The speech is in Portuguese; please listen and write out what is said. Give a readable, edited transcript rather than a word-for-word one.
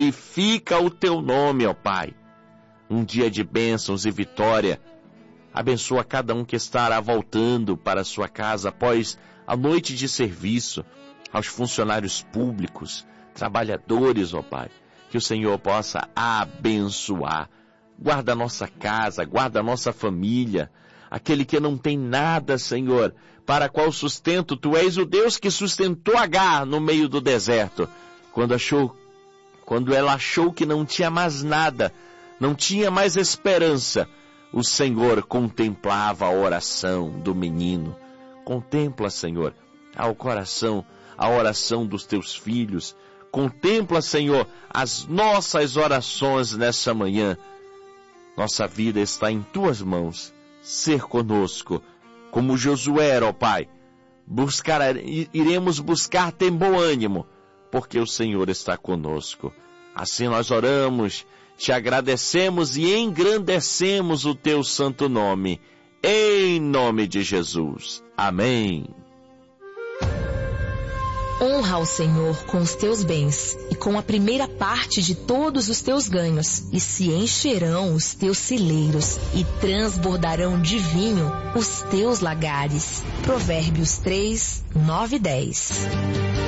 glorifica o teu nome, ó Pai. Um dia de bênçãos e vitória. Abençoa cada um que estará voltando para sua casa após a noite de serviço, aos funcionários públicos, trabalhadores, ó Pai, que o Senhor possa abençoar. Guarda a nossa casa, guarda a nossa família, aquele que não tem nada, Senhor, para qual sustento. Tu és o Deus que sustentou Agar no meio do deserto, quando ela achou que não tinha mais nada, não tinha mais esperança. O Senhor contemplava a oração do menino. Contempla, Senhor, a oração dos teus filhos. Contempla, Senhor, as nossas orações nessa manhã. Nossa vida está em tuas mãos. Ser conosco, como Josué, ó Pai. Iremos buscar ter bom ânimo, porque o Senhor está conosco. Assim nós oramos, te agradecemos e engrandecemos o teu santo nome. Em nome de Jesus. Amém. Honra ao Senhor com os teus bens e com a primeira parte de todos os teus ganhos, e se encherão os teus celeiros e transbordarão de vinho os teus lagares. Provérbios 3, 9 e 10.